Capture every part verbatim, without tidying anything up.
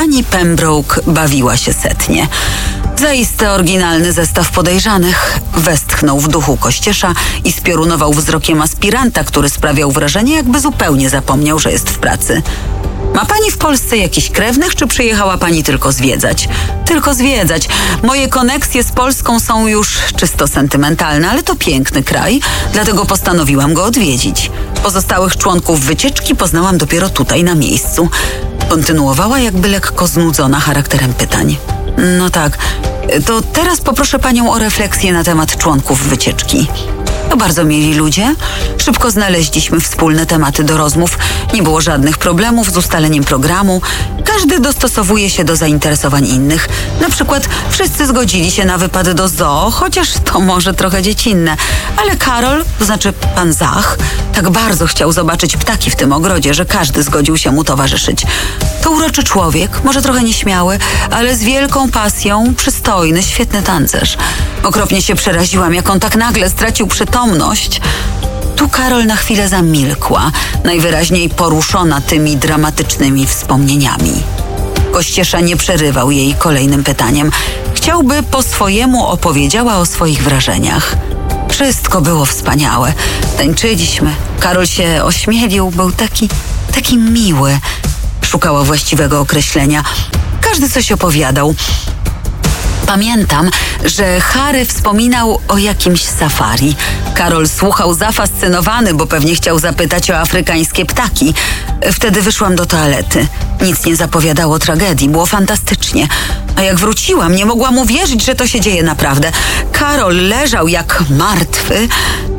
Pani Pembroke bawiła się setnie. Zaiste oryginalny zestaw podejrzanych. Westchnął w duchu Kościesza i spiorunował wzrokiem aspiranta, który sprawiał wrażenie, jakby zupełnie zapomniał, że jest w pracy. Ma pani w Polsce jakichś krewnych, czy przyjechała pani tylko zwiedzać? Tylko zwiedzać. Moje koneksje z Polską są już czysto sentymentalne, ale to piękny kraj, dlatego postanowiłam go odwiedzić. Pozostałych członków wycieczki poznałam dopiero tutaj na miejscu. Kontynuowała, jakby lekko znudzona charakterem pytań. No tak, to teraz poproszę panią o refleksję na temat członków wycieczki. To bardzo mieli ludzie. Szybko znaleźliśmy wspólne tematy do rozmów. Nie było żadnych problemów z ustaleniem programu. Każdy dostosowuje się do zainteresowań innych. Na przykład wszyscy zgodzili się na wypad do zoo, chociaż to może trochę dziecinne. Ale Karol, to znaczy pan Zach, tak bardzo chciał zobaczyć ptaki w tym ogrodzie, że każdy zgodził się mu towarzyszyć. To uroczy człowiek, może trochę nieśmiały, ale z wielką pasją, przystojny, świetny tancerz. Okropnie się przeraziłam, jak on tak nagle stracił przytomność. Tu Karol na chwilę zamilkła, najwyraźniej poruszona tymi dramatycznymi wspomnieniami. Kościesza nie przerywał jej kolejnym pytaniem. Chciałby po swojemu opowiedziała o swoich wrażeniach. Wszystko było wspaniałe. Tańczyliśmy. Karol się ośmielił, był taki, taki miły. Szukała właściwego określenia. Każdy coś opowiadał. Pamiętam, że Harry wspominał o jakimś safari. Karol słuchał zafascynowany, bo pewnie chciał zapytać o afrykańskie ptaki. Wtedy wyszłam do toalety. Nic nie zapowiadało tragedii, było fantastycznie. A jak wróciłam, nie mogłam uwierzyć, że to się dzieje naprawdę. Karol leżał jak martwy,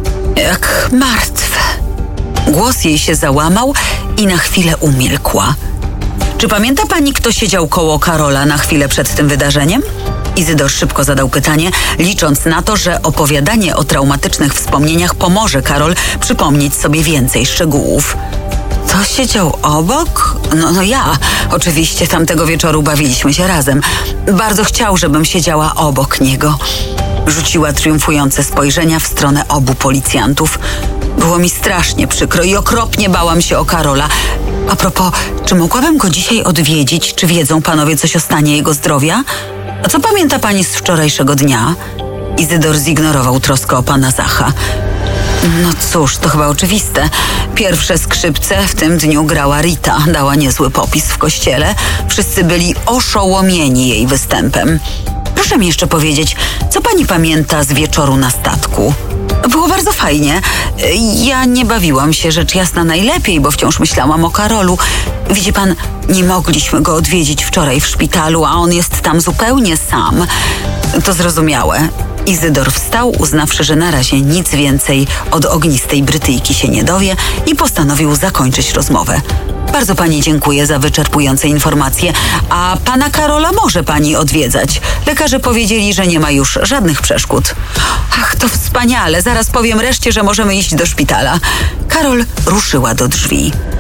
jak martwy. Głos jej się załamał i na chwilę umilkła. Czy pamięta pani, kto siedział koło Karola na chwilę przed tym wydarzeniem? Izydor szybko zadał pytanie, licząc na to, że opowiadanie o traumatycznych wspomnieniach pomoże Karol przypomnieć sobie więcej szczegółów. To siedział obok? No, no ja. Oczywiście tamtego wieczoru bawiliśmy się razem. Bardzo chciał, żebym siedziała obok niego. Rzuciła triumfujące spojrzenia w stronę obu policjantów. Było mi strasznie przykro i okropnie bałam się o Karola. A propos, czy mogłabym go dzisiaj odwiedzić? Czy wiedzą panowie coś o stanie jego zdrowia? A co pamięta pani z wczorajszego dnia? Izydor zignorował troskę o pana Zacha. No cóż, to chyba oczywiste. Pierwsze skrzypce w tym dniu grała Rita. Dała niezły popis w kościele. Wszyscy byli oszołomieni jej występem. Proszę mi jeszcze powiedzieć, co pani pamięta z wieczoru na statku? Było bardzo fajnie. Ja nie bawiłam się, rzecz jasna, najlepiej, bo wciąż myślałam o Karolu. Widzi pan, nie mogliśmy go odwiedzić wczoraj w szpitalu, a on jest tam zupełnie sam. To zrozumiałe. Izydor wstał, uznawszy, że na razie nic więcej od ognistej Brytyjki się nie dowie i postanowił zakończyć rozmowę. Bardzo pani dziękuję za wyczerpujące informacje, a pana Karola może pani odwiedzać. Lekarze powiedzieli, że nie ma już żadnych przeszkód. Ach, to wspaniale, zaraz powiem reszcie, że możemy iść do szpitala. Karol ruszyła do drzwi.